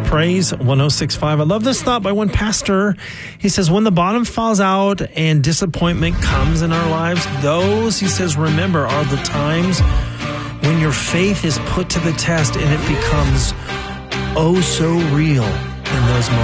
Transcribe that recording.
Praise 106.5. I love this thought by one pastor. He says, when the bottom falls out and disappointment comes in our lives, those, he says, remember, are the times when your faith is put to the test and it becomes oh so real in those moments.